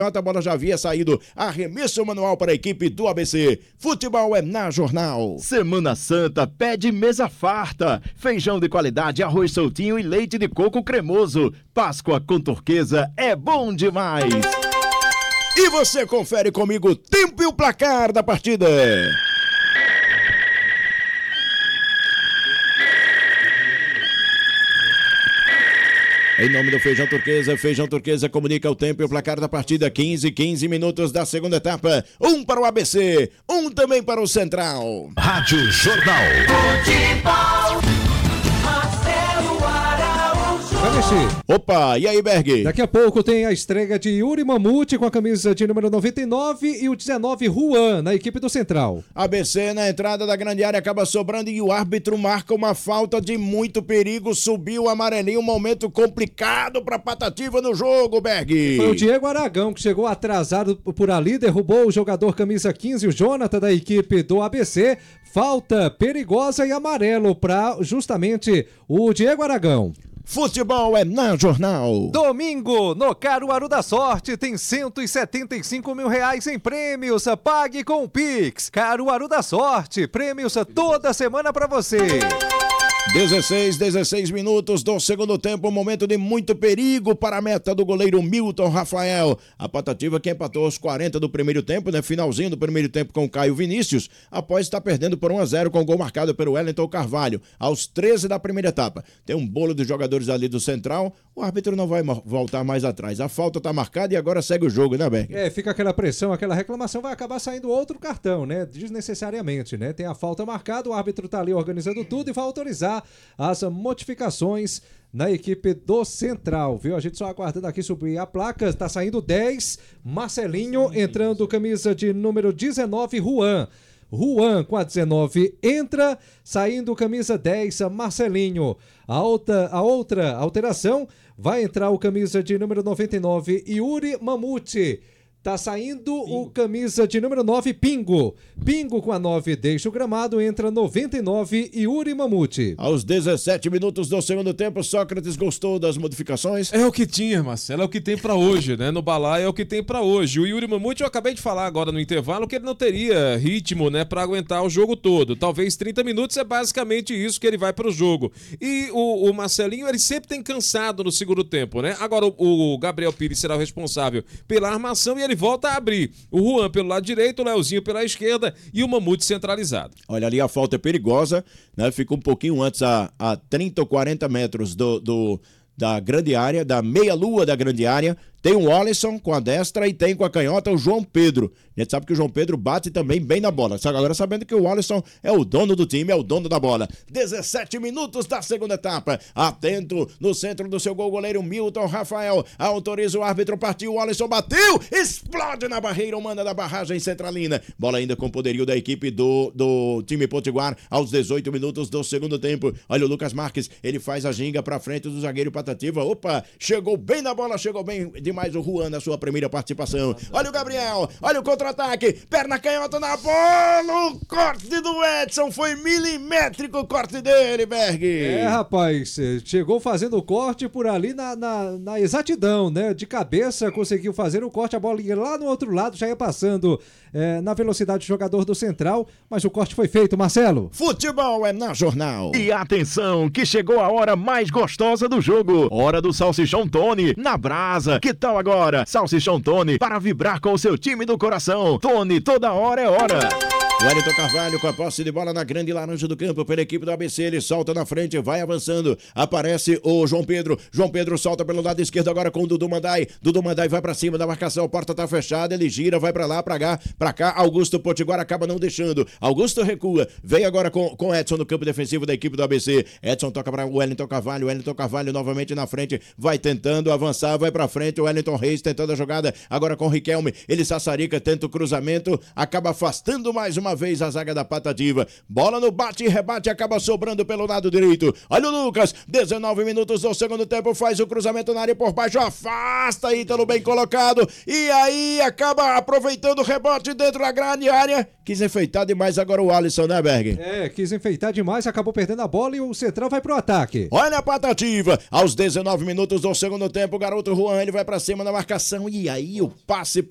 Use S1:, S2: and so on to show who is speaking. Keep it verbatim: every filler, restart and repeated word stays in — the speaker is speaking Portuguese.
S1: A bola já havia saído. Arremesso manual para a equipe do A B C. Futebol é na Jornal.
S2: Semana Santa pede mesa farta. Feijão de qualidade, arroz soltinho e leite de coco cremoso. Páscoa com Turquesa é bom demais.
S1: E você confere comigo o tempo e o placar da partida. Em nome do Feijão Turquesa, Feijão Turquesa comunica o tempo e o placar da partida. Quinze, quinze minutos da segunda etapa. Um para o A B C, um também para o Central.
S3: Rádio Jornal. Futebol.
S4: Vai mexer.
S1: Opa, e aí, Berg?
S4: Daqui a pouco tem a estreia de Yuri Mamute com a camisa de número noventa e nove e o dezenove Juan na equipe do Central.
S1: A B C na entrada da grande área acaba sobrando e o árbitro marca uma falta de muito perigo. Subiu o amarelinho, um momento complicado para Patativa no jogo, Berg.
S4: Foi o Diego Aragão que chegou atrasado por ali, derrubou o jogador camisa quinze, o Jonathan da equipe do A B C. Falta perigosa e amarelo para justamente o Diego Aragão.
S1: Futebol é na Jornal.
S5: Domingo, no Caruaru da Sorte, tem cento e setenta e cinco mil reais em prêmios. Pague com o Pix. Caruaru da Sorte, prêmios toda semana pra você.
S1: dezesseis, dezesseis minutos do segundo tempo, um momento de muito perigo para a meta do goleiro Milton Rafael. A Patativa que empatou aos quarenta do primeiro tempo, né? Finalzinho do primeiro tempo com o Caio Vinícius, após estar perdendo por um a zero com o gol marcado pelo Wellington Carvalho, aos treze da primeira etapa. Tem um bolo de jogadores ali do Central, o árbitro não vai voltar mais atrás. A falta está marcada e agora segue o jogo, né, Berg?
S4: É, fica aquela pressão, aquela reclamação, vai acabar saindo outro cartão, né? Desnecessariamente, né? Tem a falta marcada, o árbitro tá ali organizando tudo e vai autorizar as modificações na equipe do Central, viu? A gente só aguardando aqui subir a placa, tá saindo dez, Marcelinho entrando camisa de número dezenove, Juan. Juan com a dezenove entra, saindo camisa dez, Marcelinho. A outra, a outra alteração, vai entrar o camisa de número noventa e nove, Yuri Mamute. Tá saindo Pingo. O camisa de número nove, Pingo. Pingo com a nove deixa o gramado, entra noventa e nove, Yuri Mamute.
S1: Aos dezessete minutos do segundo tempo, Sócrates gostou das modificações?
S6: É o que tinha, Marcelo, é o que tem pra hoje, né? No balaio é o que tem pra hoje. O Yuri Mamute, eu acabei de falar agora no intervalo que ele não teria ritmo, né, pra aguentar o jogo todo. Talvez trinta minutos é basicamente isso que ele vai pro jogo. E o, o Marcelinho, ele sempre tem cansado no segundo tempo, né? Agora o, o Gabriel Pires será o responsável pela armação e ele Ele volta a abrir. O Juan pelo lado direito, o Leozinho pela esquerda e o Mamute centralizado.
S1: Olha ali, a falta é perigosa, né? Fica um pouquinho antes, a, a trinta ou quarenta metros do, do, da grande área, da meia-lua da grande área. Tem o Alisson com a destra e tem com a canhota o João Pedro. A gente sabe que o João Pedro bate também bem na bola. Agora sabendo que o Alisson é o dono do time, é o dono da bola. dezessete minutos da segunda etapa. Atento no centro do seu gol, goleiro Milton Rafael. Autoriza o árbitro, partiu, o Alisson bateu, explode na barreira humana da barragem centralina. Bola ainda com poderio da equipe do, do time Potiguar aos dezoito minutos do segundo tempo. Olha o Lucas Marques, ele faz a ginga pra frente do zagueiro Patativa. Opa, chegou bem na bola, chegou bem demais o Juan na sua primeira participação. Olha o Gabriel, olha o contra-ataque, perna canhota na bola, o corte do Edson foi milimétrico o corte dele, Berg.
S4: É, rapaz, chegou fazendo o corte por ali na, na, na exatidão, né? De cabeça conseguiu fazer o corte, a bola ia lá no outro lado, já ia passando é, na velocidade do jogador do Central, mas o corte foi feito, Marcelo.
S1: Futebol é na Jornal.
S2: E atenção, que chegou a hora mais gostosa do jogo. Hora do Salsichão Tony, na brasa. Que tal agora? Salsichão Tony, para vibrar com o seu time do coração. Tony, toda hora é hora.
S1: Wellington Carvalho com a posse de bola na grande laranja do campo pela equipe do A B C, ele solta na frente, vai avançando, aparece o João Pedro, João Pedro solta pelo lado esquerdo agora com o Dudu Mandai, Dudu Mandai vai pra cima da marcação, a porta tá fechada, ele gira, vai pra lá, pra cá, pra cá, Augusto Potiguar acaba não deixando, Augusto recua, vem agora com, com Edson no campo defensivo da equipe do A B C, Edson toca pra Wellington Carvalho, Wellington Carvalho novamente na frente, vai tentando avançar, vai pra frente, o Wellington Reis tentando a jogada, agora com o Riquelme, ele sassarica, tenta o cruzamento, acaba afastando mais uma
S4: É, quis enfeitar demais, acabou perdendo a bola e o Central vai pro ataque.
S1: Olha a Patativa, aos dezenove minutos do segundo tempo, o garoto Juan, ele vai pra cima na marcação. E aí o passe